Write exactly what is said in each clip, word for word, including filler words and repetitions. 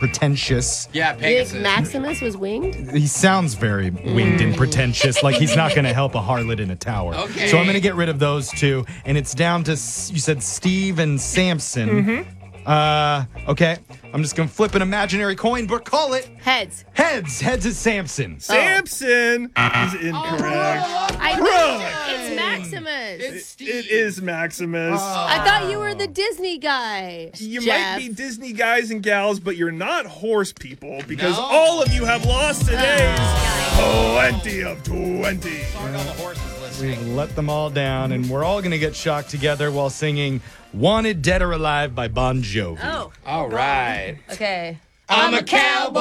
pretentious. Yeah, Big Pegasus. Maximus was winged? He sounds very winged and pretentious, like he's not going to help a harlot in a tower. Okay. So I'm going to get rid of those two, and it's down to, s- you said Steve and Samson. Mm-hmm. Uh, okay. I'm just going to flip an imaginary coin, but call it Heads. heads. Heads is Samson. Samson is incorrect. I know. It's Maximus. It's Steve. It is Maximus. I thought you were the Disney guy. You Jeff. might be Disney guys and gals, but you're not horse people because No. all of you have lost today's twenty of twenty. Sorry to all the horses We've listening. let them all down, and we're all going to get shocked together while singing Wanted Dead or Alive by Bon Jovi. Oh, All right. okay. I'm a cowboy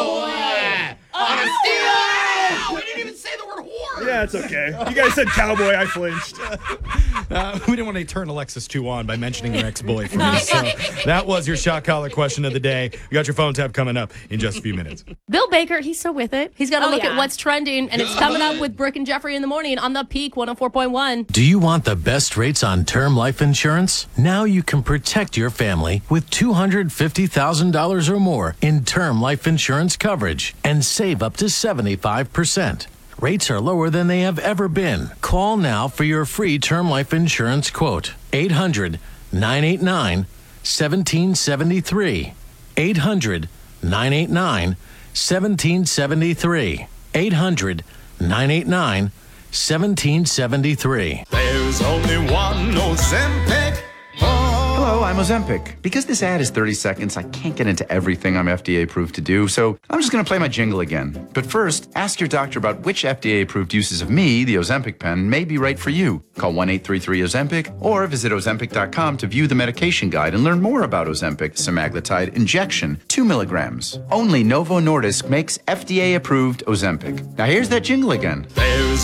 on a steel. We didn't even say the word whore. Yeah, it's okay. You guys said cowboy, I flinched. Uh, we didn't want to turn Alexis two on by mentioning her ex-boyfriend. So that was your shock collar question of the day. We got your phone tap coming up in just a few minutes. Bill Baker, he's so with it. He's got to Oh, look yeah. at what's trending, and it's coming up with Brooke and Jeffrey in the morning on the Peak one oh four point one. Do you want the best rates on term life insurance? Now you can protect your family with two hundred fifty thousand dollars or more in term life insurance coverage and save up to seventy-five percent. Rates are lower than they have ever been. Call now for your free term life insurance quote. eight hundred, nine eight nine, one seven seven three. eight hundred, nine eight nine, one seven seven three. eight hundred, nine eight nine, one seven seven three. There's only one Ozempic. Hello, I'm Ozempic. Because this ad is thirty seconds, I can't get into everything I'm F D A approved to do, so I'm just going to play my jingle again. But first, ask your doctor about which F D A approved uses of me, the Ozempic pen, may be right for you. Call one eight three three Ozempic or visit Ozempic dot com to view the medication guide and learn more about Ozempic semaglutide injection, two milligrams. Only Novo Nordisk makes F D A approved Ozempic. Now here's that jingle again. There's